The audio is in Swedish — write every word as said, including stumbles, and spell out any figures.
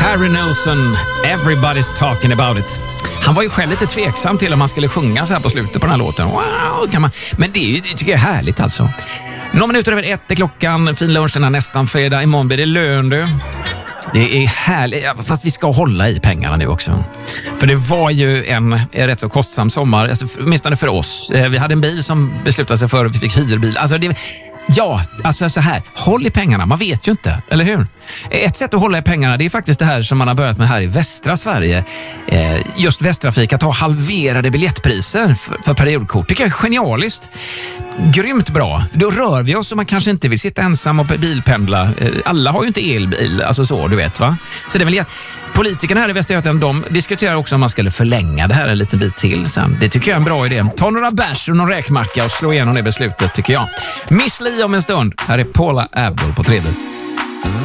Harry Nilsson, Everybody's talking about it. Han var ju själv lite tveksam till om man skulle sjunga så här på slutet på den här låten. Wow, kan man. Men det, är ju, det tycker jag är härligt alltså. Några minuter över ett är klockan. Fin lunch den här nästan fredag. Imorgon blir det lön du. Det är härligt, fast vi ska hålla i pengarna nu också. För det var ju en, en rätt så kostsam sommar, alltså, åtminstone för oss. Vi hade en bil som beslutade sig för att vi fick hyrbil. Alltså det, ja, alltså så här, håll i pengarna, man vet ju inte, eller hur? Ett sätt att hålla i pengarna, det är faktiskt det här som man har börjat med här i västra Sverige. Eh, just Västtrafik, att ha halverade biljettpriser för, för periodkort. Det är genialiskt. Grymt bra. Då rör vi oss och man kanske inte vill sitta ensam och bilpendla. Alla har ju inte elbil, alltså så, du vet va? Så det är väl jätt... Politikerna här i Västra Götaland, de diskuterar också om man skulle förlänga det här en liten bit till sen. Det tycker jag är en bra idé. Ta några bärs och någon räkmacka och slå igenom det beslutet tycker jag. Miss Li om en stund. Här är Paula Abdul på tredje.